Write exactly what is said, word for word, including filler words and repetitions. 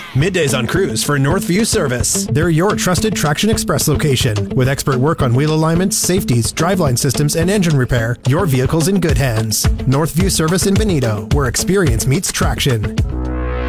Middays on Cruise for Northview Service. They're your trusted Traction Express location. With expert work on wheel alignments, safeties, driveline systems, and engine repair, your vehicle's in good hands. Northview Service in Benito, where experience meets traction.